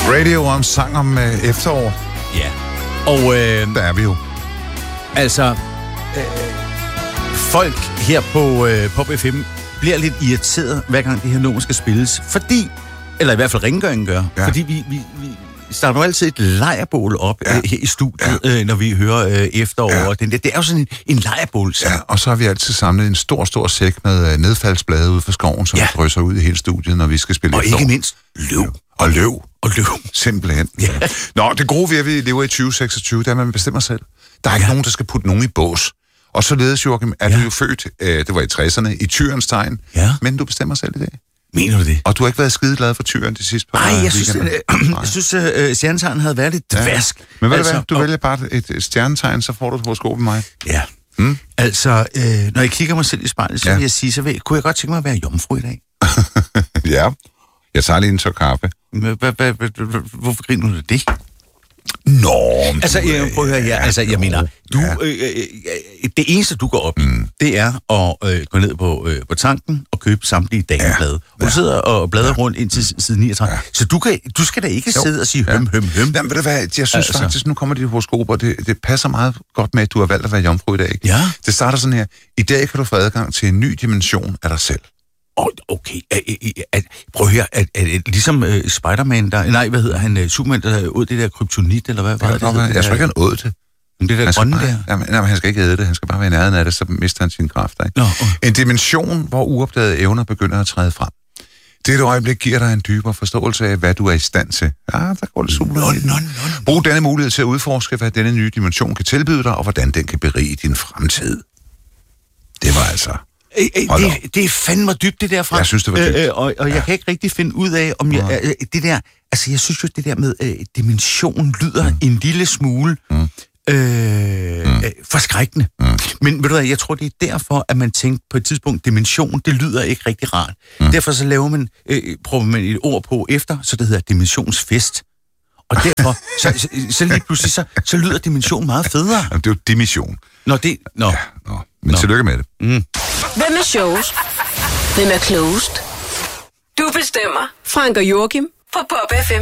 Radio om sang om efterår. Ja. Og Der er vi jo. altså, folk her på Pop FM bliver lidt irriteret, hver gang det her nummer skal spilles. Fordi, eller i hvert fald rengøringen gør, fordi vi starter jo altid et lejrbål op her i studiet, når vi hører efterår. Ja. Det er jo sådan en lejrbål. Ja, og så har vi altid samlet en stor sæk med nedfaldsblade ude fra skoven, som vi drysser ud i hele studiet, når vi skal spille efterår. Og ikke mindst løv. Og løv. Simpelthen. Ja. Nå, det gode ved, at vi lever i 2026, det er, at man bestemmer selv. Der er ikke nogen, der skal putte nogen i bås. Og således, Joachim, er du jo født, det var i 60'erne, i tyrens tegn, men du bestemmer selv i dag. Mener du det? Og du har ikke været skideglad for tyren de sidste par jeg synes, stjernetegn havde været lidt dvask. Men hvad du vælger bare et stjernetegn, så får du et horoskop med mig. Ja. Altså, når jeg kigger mig selv i spejlet, så vil jeg sige, kunne jeg godt tænke mig at være jomfru i dag. Ja. Jeg tager lige en tår kaffe. Hvorfor griner du det? Nå, altså, prøv at høre her. Altså, jeg mener, det eneste, du går op i, det er at gå ned på tanken og købe samtlige dameblade. Og du sidder og bladrer rundt indtil side 39. Så du skal da ikke sidde og sige høm. Jamen, ved du hvad, jeg synes faktisk, nu kommer de horoskoper, det passer meget godt med, at du har valgt at være jomfru i dag. Ikke? Ja. Det starter sådan her. I dag kan du få adgang til en ny dimension af dig selv. Okay, prøv at høre, ligesom Spider-Man, Superman, der ud det der kryptonit, eller hvad var det? Jeg tror ikke, han åd det. Det der grønne der? Jamen, han skal ikke æde det, han skal bare være i nærheden af det, så mister han sine kræfter. Ikke? En dimension, hvor uopdagede evner begynder at træde frem. Det et øjeblik giver dig en dybere forståelse af, hvad du er i stand til. Ja, der går det super. Brug denne mulighed til at udforske, hvad denne nye dimension kan tilbyde dig, og hvordan den kan berige din fremtid. Det var altså... Det er fandme dybt, det der fra. Jeg synes, det var dybt. Og jeg kan ikke rigtig finde ud af, om det der... Altså, jeg synes jo, det der med dimension lyder en lille smule forskrækkende. Men ved du hvad, jeg tror, det er derfor, at man tænkte på et tidspunkt, dimension, det lyder ikke rigtig rart. Derfor så laver man, prøver man et ord på efter, så det hedder dimensionsfest. Og derfor, så lige pludselig, så lyder dimension meget federe. Jamen, det er jo dimission. Men tillykke med det. Hvem er sjovest? Hvem er klogest? Du bestemmer. Frank og Joachim på Pop FM.